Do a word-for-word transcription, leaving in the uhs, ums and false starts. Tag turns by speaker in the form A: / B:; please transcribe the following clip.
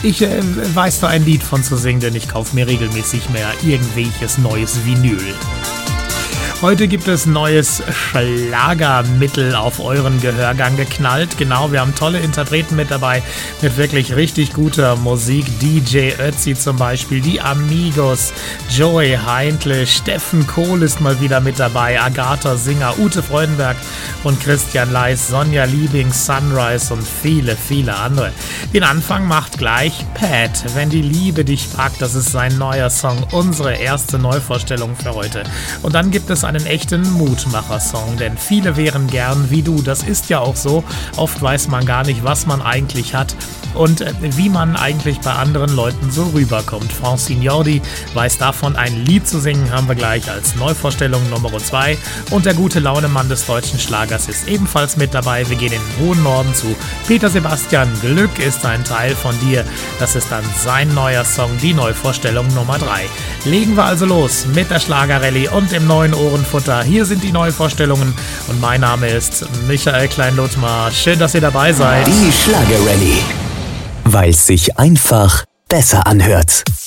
A: Ich äh, weiß da ein Lied von zu singen, denn ich kaufe mir regelmäßig mehr irgendwelches neues Vinyl. Heute gibt es neues Schlagermittel auf euren Gehörgang geknallt. Genau, wir haben tolle Interpreten mit dabei, mit wirklich richtig guter Musik. D J Ötzi zum Beispiel, die Amigos, Joey Heintle, Steffen Kohl ist mal wieder mit dabei, Agatha Singer, Ute Freudenberg und Christian Leis, Sonja Liebing, Sunrise und viele, viele andere. Den Anfang macht gleich Pat, Wenn die Liebe dich packt. Das ist sein neuer Song, unsere erste Neuvorstellung für heute. Und dann gibt es einen echten Mutmacher-Song, denn viele wären gern wie du. Das ist ja auch so. Oft weiß man gar nicht, was man eigentlich hat und äh, wie man eigentlich bei anderen Leuten so rüberkommt. Francine Jordi weiß davon, ein Lied zu singen, haben wir gleich als Neuvorstellung Nummer zwei. Und der gute Launemann des deutschen Schlagers ist ebenfalls mit dabei. Wir gehen in den hohen Norden zu Peter Sebastian. Glück ist ein Teil von dir. Das ist dann sein neuer Song, die Neuvorstellung Nummer drei. Legen wir also los mit der Schlagerrallye und dem neuen Ohrenfutter. Hier sind die Neuvorstellungen und mein Name ist Michael Klein-Ludmar. Schön, dass ihr dabei seid.
B: Die Schlagerrallye, weil es sich einfach besser anhört.